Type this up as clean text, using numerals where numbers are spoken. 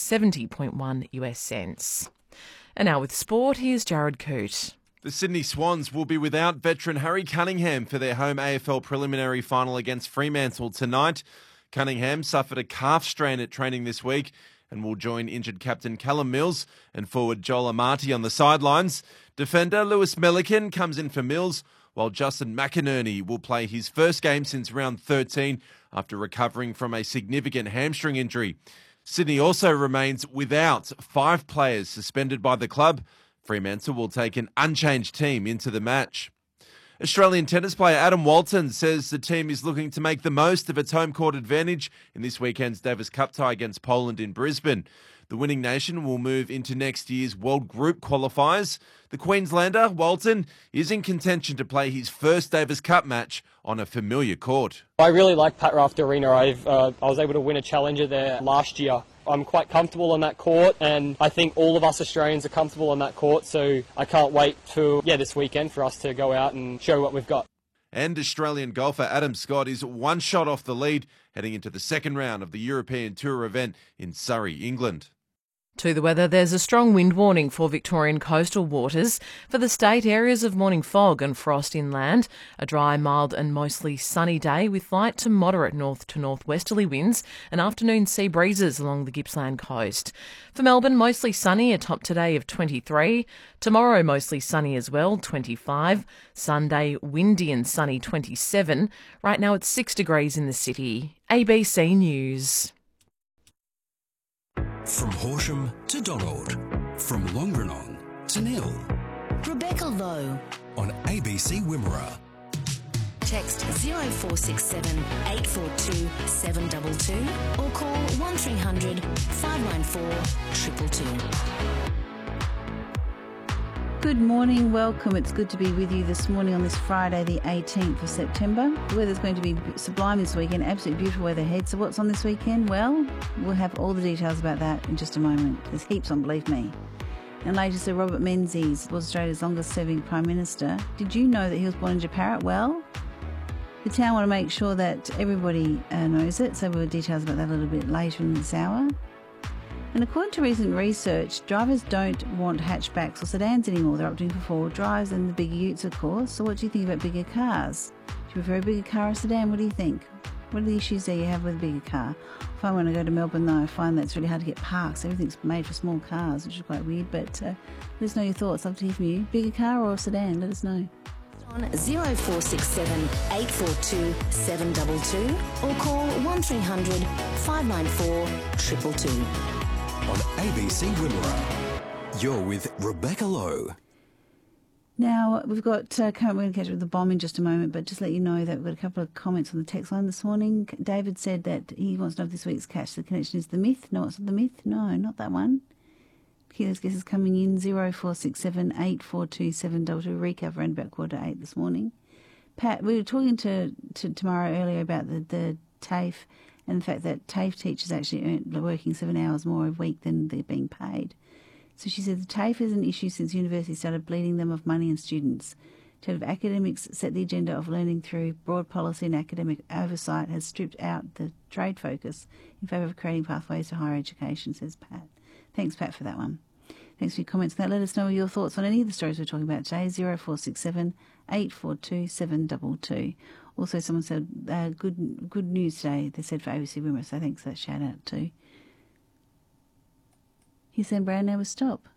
70.1 US cents. And now with sport, here's Jared Coote. The Sydney Swans will be without veteran Harry Cunningham for their home AFL preliminary final against Fremantle tonight. Cunningham suffered a calf strain at training this week and will join injured captain Callum Mills and forward Joel Amati on the sidelines. Defender Lewis Melican comes in for Mills, while Justin McInerney will play his first game since round 13 after recovering from a significant hamstring injury. Sydney also remains without 5 players suspended by the club. Fremantle will take an unchanged team into the match. Australian tennis player Adam Walton says the team is looking to make the most of its home court advantage in this weekend's Davis Cup tie against Poland in Brisbane. The winning nation will move into next year's World Group qualifiers. The Queenslander, Walton, is in contention to play his first Davis Cup match on a familiar court. I really like Pat Rafter Arena. I was able to win a challenger there last year. I'm quite comfortable on that court, and I think all of us Australians are comfortable on that court, so I can't wait till this weekend for us to go out and show what we've got. And Australian golfer Adam Scott is one shot off the lead heading into the second round of the European Tour event in Surrey, England. To the weather, there's a strong wind warning for Victorian coastal waters. For the state, areas of morning fog and frost inland. A dry, mild and mostly sunny day with light to moderate north to northwesterly winds and afternoon sea breezes along the Gippsland coast. For Melbourne, mostly sunny, a top today of 23. Tomorrow, mostly sunny as well, 25. Sunday, windy and sunny, 27. Right now it's 6 degrees in the city. ABC News. From Horsham to Donald, from Longrenong to Nil. Rebecca Lowe on ABC Wimmera. Text 0467 842 722 or call 1300 594 222. Good morning, welcome. It's good to be with you this morning on this Friday, the 18th of September. The weather's going to be sublime this weekend, absolutely beautiful weather ahead. So what's on this weekend? Well, we'll have all the details about that in just a moment. There's heaps on, believe me. And later, Sir Robert Menzies was Australia's longest-serving Prime Minister. Did you know that he was born in Japarut? Well, the town want to make sure that everybody knows it, so we'll have details about that a little bit later in this hour. And according to recent research, drivers don't want hatchbacks or sedans anymore. They're opting for four-wheel drives and the bigger utes, of course. So what do you think about bigger cars? Do you prefer a bigger car or a sedan? What do you think? What are the issues there you have with a bigger car? If I want to go to Melbourne, though, I find that it's really hard to get parks. Everything's made for small cars, which is quite weird. But let us know your thoughts. Love to hear from you. Bigger car or a sedan? Let us know. On 0467 842 722 or call 1300 594 222. On ABC Wimmera, you're with Rebecca Lowe. Now, we've got, we're going to catch up with the bomb in just a moment, but just let you know that we've got a couple of comments on the text line this morning. David said that he wants to know if this week's Catch the Connection is the myth. No, it's not the myth. No, not that one. Keyless guesses coming in 0467 842 722. Recap around about 7:45 this morning. Pat, we were talking to Tamara earlier about the TAFE and the fact that TAFE teachers actually are working 7 hours more a week than they're being paid. So she said the TAFE is an issue since universities started bleeding them of money and students. To have academics set the agenda of learning through broad policy and academic oversight has stripped out the trade focus in favour of creating pathways to higher education, says Pat. Thanks, Pat, for that one. Thanks for your comments. Now let us know your thoughts on any of the stories we're talking about today. 0467 842 722. Also, someone said, good news today, they said, for ABC Wimmera, so thanks for that shout out too. He said Brown never stop.